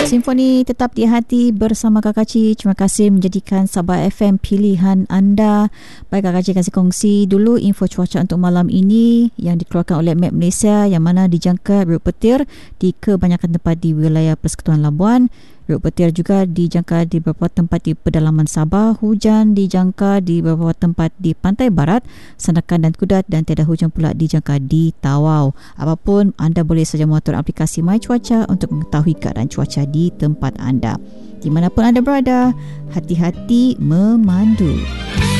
Simfoni tetap di hati bersama Kak Kaci. Terima kasih menjadikan Sabah FM pilihan anda. Baik, Kak Kaci kasih kongsi dulu info cuaca untuk malam ini yang dikeluarkan oleh Map Malaysia, yang mana dijangka riuk petir di kebanyakan tempat di wilayah Persekutuan Labuan. Riuk petir juga dijangka di beberapa tempat di pedalaman Sabah. Hujan dijangka di beberapa tempat di pantai barat, Sandakan dan Kudat, dan tiada hujan pula dijangka di Tawau. Apapun, anda boleh saja mengatur aplikasi My Cuaca untuk mengetahui keadaan cuaca di tempat anda. Di manapun anda berada, hati-hati memandu.